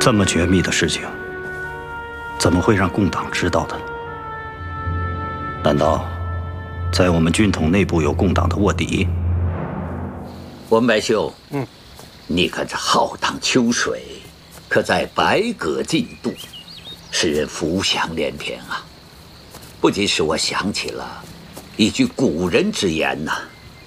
这么绝密的事情，怎么会让共党知道的？难道在我们军统内部有共党的卧底？ 文白兄，你看这浩荡秋水，可在百舸进度，使人浮想联翩啊！不禁使我想起了一句古人之言呐。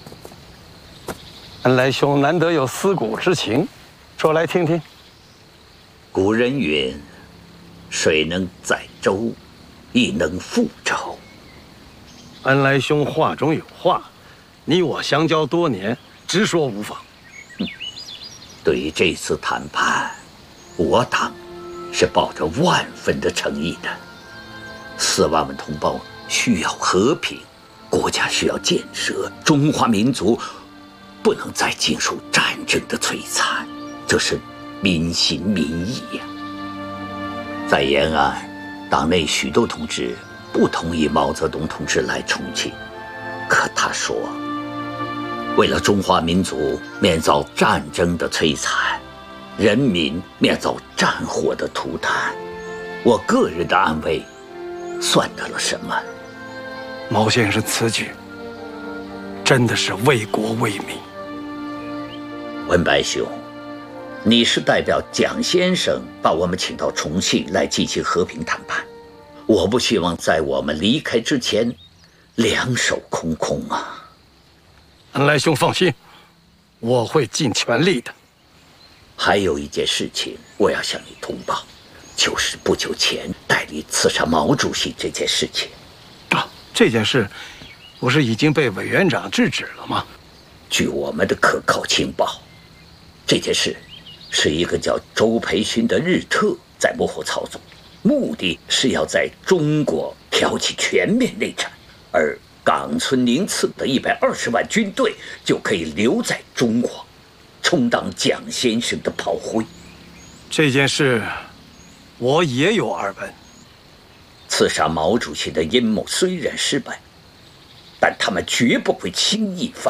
恩来兄难得有思古之情，说来听听。 古人云：“水能载舟，亦能覆舟。” 恩来兄话中有话，你我相交多年，直说无妨。 对于这次谈判，我党是抱着万分的诚意的。4万位同胞需要和平，国家需要建设，中华民族不能再经受战争的摧残，这是民心民意呀。在延安，党内许多同志不同意毛泽东同志来重庆，可他说，为了中华民族免遭战争的摧残，人民免遭战火的涂炭，我个人的安危算得了什么？ 毛先生此举真的是为国为民。 文白兄，你是代表蒋先生把我们请到重庆来进行和平谈判，我不希望在我们离开之前两手空空啊。 恩来兄放心，我会尽全力的。 还有一件事情我要向你通报，就是不久前代理刺杀毛主席这件事情。 这件事不是已经被委员长制止了吗？ 据我们的可靠情报，这件事是一个叫周培勋的日特在幕后操纵，目的是要在中国挑起全面内战，而冈村宁次的120万军队就可以留在中国，充当蒋先生的炮灰。 这件事我也有耳闻。 刺杀毛主席的阴谋虽然失败，但他们绝不会轻易放